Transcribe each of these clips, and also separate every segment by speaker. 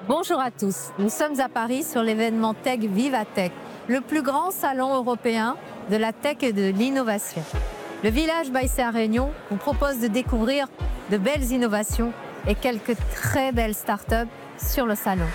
Speaker 1: Bonjour à tous, nous sommes à Paris sur l'événement Tech Vivatech, le plus grand salon européen de la tech et de l'innovation. Le village by CA Réunion vous propose de découvrir de belles innovations et quelques très belles startups sur le salon.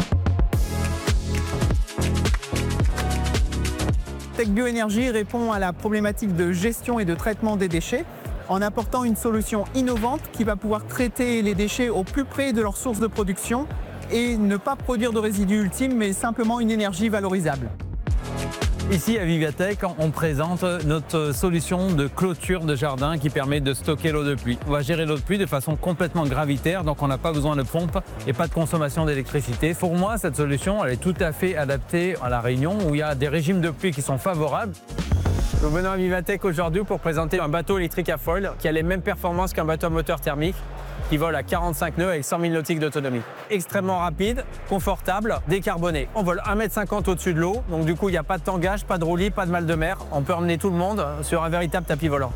Speaker 2: Tech Bioénergie répond à la problématique de gestion et de traitement des déchets en apportant une solution innovante qui va pouvoir traiter les déchets au plus près de leur source de production et ne pas produire de résidus ultimes, mais simplement une énergie valorisable.
Speaker 3: Ici à Vivatech, on présente notre solution de clôture de jardin qui permet de stocker l'eau de pluie. On va gérer l'eau de pluie de façon complètement gravitaire, donc on n'a pas besoin de pompe et pas de consommation d'électricité. Pour moi, cette solution, elle est tout à fait adaptée à La Réunion où il y a des régimes de pluie qui sont favorables. Nous venons à Vivatech aujourd'hui pour présenter un bateau électrique à foil qui a les mêmes performances qu'un bateau à moteur thermique qui vole à 45 nœuds avec 100 000 nautiques d'autonomie. Extrêmement rapide, confortable, décarboné. On vole 1,50 m au-dessus de l'eau, donc du coup il n'y a pas de tangage, pas de roulis, pas de mal de mer. On peut emmener tout le monde sur un véritable tapis volant.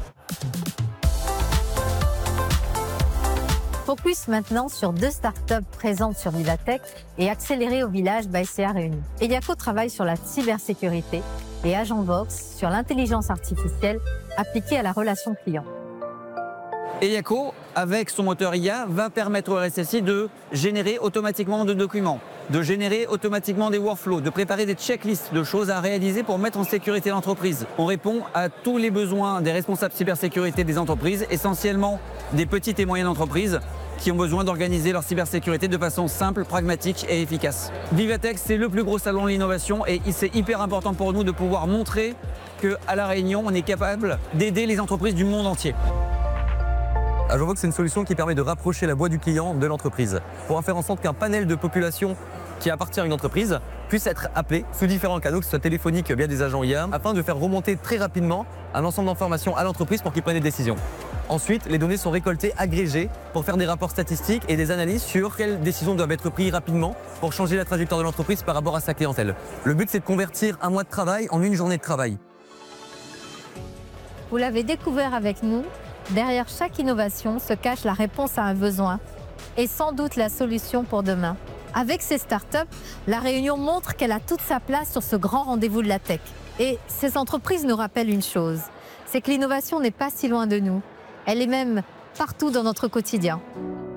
Speaker 1: Focus maintenant sur deux startups présentes sur Vivatech et accélérées au village by CA Réunion. Eliaco travaille sur la cybersécurité et Agentvox sur l'intelligence artificielle appliquée à la relation client.
Speaker 4: Eliaco, avec son moteur IA, va permettre au RSSI de générer automatiquement des documents, de générer automatiquement des workflows, de préparer des checklists de choses à réaliser pour mettre en sécurité l'entreprise. On répond à tous les besoins des responsables cybersécurité des entreprises, essentiellement des petites et moyennes entreprises qui ont besoin d'organiser leur cybersécurité de façon simple, pragmatique et efficace. Vivatech, c'est le plus gros salon de l'innovation et c'est hyper important pour nous de pouvoir montrer qu'à La Réunion, on est capable d'aider les entreprises du monde entier.
Speaker 5: Agentvox, c'est une solution qui permet de rapprocher la voix du client de l'entreprise pour faire en sorte qu'un panel de population qui appartient à une entreprise puisse être appelé sous différents canaux, que ce soit téléphonique via des agents IA, afin de faire remonter très rapidement un ensemble d'informations à l'entreprise pour qu'ils prennent des décisions. Ensuite, les données sont récoltées, agrégées pour faire des rapports statistiques et des analyses sur quelles décisions doivent être prises rapidement pour changer la trajectoire de l'entreprise par rapport à sa clientèle. Le but, c'est de convertir un mois de travail en une journée de travail.
Speaker 1: Vous l'avez découvert avec nous, derrière chaque innovation se cache la réponse à un besoin et sans doute la solution pour demain. Avec ces startups, La Réunion montre qu'elle a toute sa place sur ce grand rendez-vous de la tech. Et ces entreprises nous rappellent une chose, c'est que l'innovation n'est pas si loin de nous. Elle est même partout dans notre quotidien.